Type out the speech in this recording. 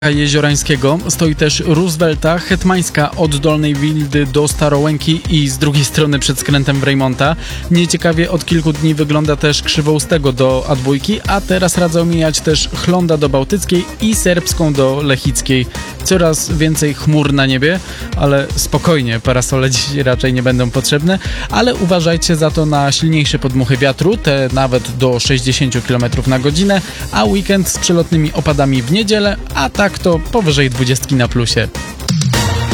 Jeziorańskiego stoi też Roosevelta, Hetmańska od Dolnej Wildy do Starołęki i z drugiej strony przed skrętem w Rejmonta. Nieciekawie od kilku dni wygląda też Krzywoustego do A2, a teraz radzę omijać też Chlonda do Bałtyckiej i Serbską do Lechickiej. Coraz więcej chmur na niebie, ale spokojnie, parasole dziś raczej nie będą potrzebne, ale uważajcie za to na silniejsze podmuchy wiatru, te nawet do 60 km na godzinę, a weekend z przelotnymi opadami w niedzielę, a tak to powyżej 20 na plusie.